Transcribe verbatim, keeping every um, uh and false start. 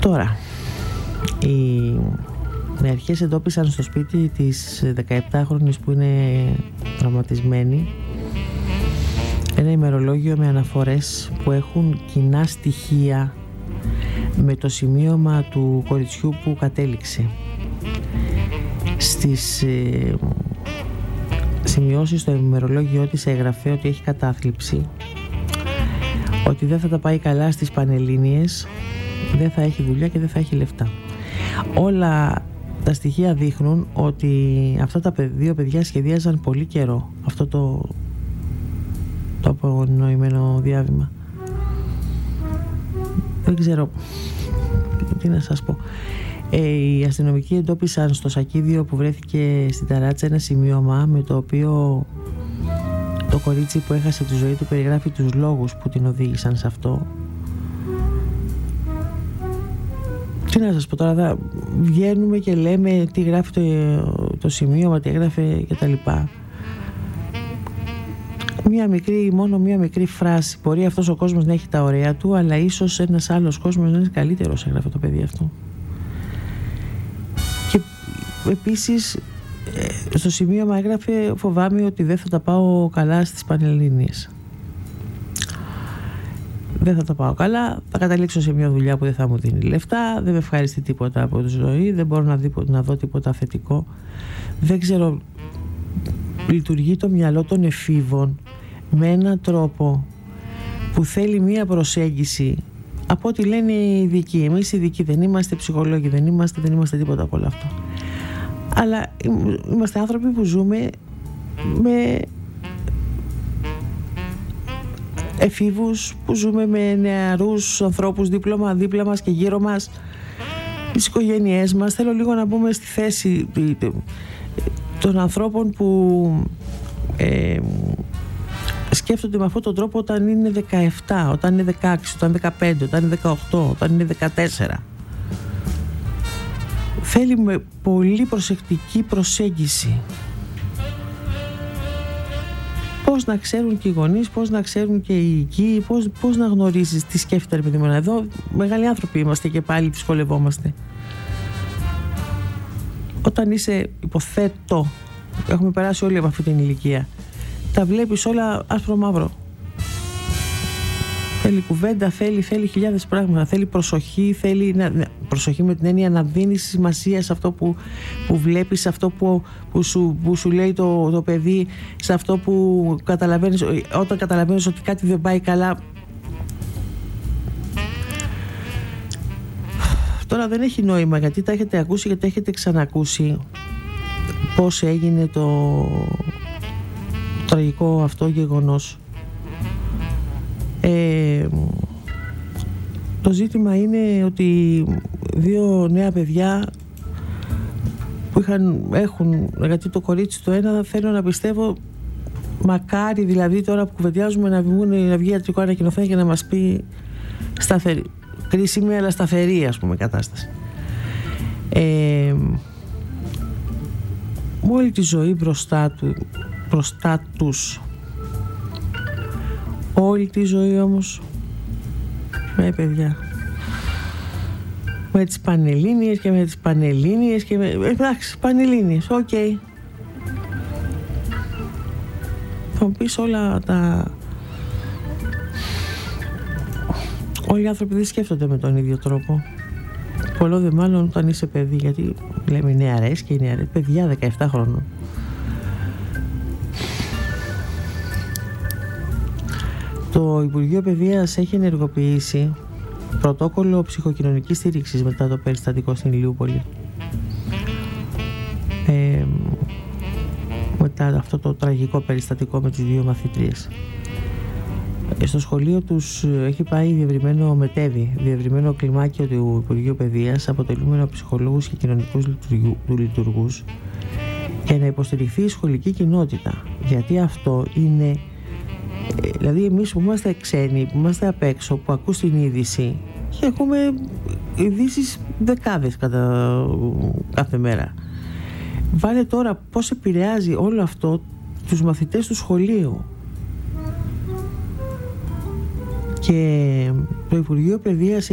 Τώρα, οι, οι αρχές εντόπισαν στο σπίτι της δεκαεπτάχρονης που είναι τραυματισμένη ένα ημερολόγιο με αναφορές που έχουν κοινά στοιχεία με το σημείωμα του κοριτσιού που κατέληξε. Στις ε, σημειώσεις στο ημερολόγιο της έγραφε ότι έχει κατάθλιψη, ότι δεν θα τα πάει καλά στις Πανελλήνιες, δεν θα έχει δουλειά και δεν θα έχει λεφτά. Όλα τα στοιχεία δείχνουν ότι αυτά τα δύο παιδιά σχεδίαζαν πολύ καιρό αυτό το, το απονοημένο διάβημα. Δεν ξέρω τι να σας πω. Ε, οι αστυνομικοί εντόπισαν στο σακίδιο που βρέθηκε στην ταράτσα ένα σημείωμα με το οποίο το κορίτσι που έχασε τη ζωή του περιγράφει τους λόγους που την οδήγησαν σε αυτό. Τι να σας πω τώρα, θα βγαίνουμε και λέμε τι γράφει το, το σημείωμα, τι έγραφε κτλ. Μία μικρή, μόνο μία μικρή φράση. Μπορεί αυτός ο κόσμος να έχει τα ωραία του, αλλά ίσως ένας άλλος κόσμος να είναι καλύτερος, έγραφε το παιδί αυτό. Και επίσης στο σημείωμα έγραφε φοβάμαι ότι δεν θα τα πάω καλά στις Πανελλήνιες. Δεν θα τα πάω καλά, θα καταλήξω σε μια δουλειά που δεν θα μου δίνει λεφτά, δεν με ευχαριστεί τίποτα από τη ζωή, δεν μπορώ να, δει, να δω τίποτα θετικό. Δεν ξέρω, λειτουργεί το μυαλό των εφήβων με έναν τρόπο που θέλει μια προσέγγιση από ό,τι λένε οι ειδικοί. Εμείς οι ειδικοί δεν είμαστε ψυχολόγοι, δεν είμαστε, δεν είμαστε τίποτα από όλο αυτό. Αλλά είμαστε άνθρωποι που ζούμε με εφήβους, που ζούμε με νεαρούς ανθρώπους δίπλα, δίπλα μας και γύρω μας, τις οικογένειές μας. Θέλω λίγο να μπούμε στη θέση των ανθρώπων που ε, σκέφτονται με αυτόν τον τρόπο όταν είναι δεκαεπτά, όταν είναι δεκαέξι, όταν είναι δεκαπέντε, όταν είναι δεκαοκτώ, όταν είναι δεκατέσσερα. Θέλει με πολύ προσεκτική προσέγγιση. Πώς να ξέρουν και οι γονείς, πώς να ξέρουν και οι οικοί, πώς, πώς να γνωρίζεις τι σκέφτεται ρε παιδί μου. Εδώ μεγάλοι άνθρωποι είμαστε και πάλι δυσκολευόμαστε. Όταν είσαι, υποθέτω, έχουμε περάσει όλοι από αυτή την ηλικία, τα βλέπεις όλα άσπρο μαύρο. Θέλει κουβέντα, θέλει, θέλει χιλιάδες πράγματα, θέλει προσοχή, θέλει να, προσοχή με την έννοια να δίνεις σημασία σε αυτό που, που βλέπεις, σε αυτό που, που, σου, που σου λέει το, το παιδί, σε αυτό που καταλαβαίνεις, όταν καταλαβαίνεις ότι κάτι δεν πάει καλά. Τώρα δεν έχει νόημα γιατί τα έχετε ακούσει και τα έχετε ξανακούσει πώς έγινε το τραγικό αυτό γεγονός. Ε, το ζήτημα είναι ότι δύο νέα παιδιά που είχαν, έχουν, γιατί το κορίτσι το ένα θέλω να πιστεύω, μακάρι δηλαδή τώρα που κουβεντιάζουμε να, βγουν, να βγει ιατρικό ανακοινωθέν και να μας πει σταθερή, κρίσιμη αλλά σταθερή ας πούμε κατάσταση. Ε, όλη τη ζωή μπροστά, του, μπροστά τους, όλη τη ζωή όμως με παιδιά, με τις Πανελλήνιες και με τις Πανελλήνιες και με, εντάξει, Πανελλήνιες, οκ okay. Θα μου πεις όλα τα, όλοι οι άνθρωποι δεν σκέφτονται με τον ίδιο τρόπο. Πολλό δε μάλλον όταν είσαι παιδί, γιατί λέμε νεαρές και νεαρές παιδιά δεκαεπτά χρόνων. Το Υπουργείο Παιδείας έχει ενεργοποιήσει πρωτόκολλο ψυχοκοινωνικής στήριξης μετά το περιστατικό στην Ηλιούπολη. Ε, μετά αυτό το τραγικό περιστατικό με τις δύο μαθητρίες. Στο σχολείο τους έχει πάει διευρυμένο μετέβη, διευρυμένο κλιμάκιο του Υπουργείου Παιδείας, αποτελούμενο από ψυχολόγους και κοινωνικούς λειτουργούς, για να υποστηριχθεί η σχολική κοινότητα. Γιατί αυτό είναι, δηλαδή εμείς που είμαστε ξένοι, που είμαστε απ' έξω, που ακούς την είδηση και έχουμε ειδήσεις δεκάδες κατά κάθε μέρα. Βάλε τώρα πώς επηρεάζει όλο αυτό τους μαθητές του σχολείου. Και το Υπουργείο Παιδείας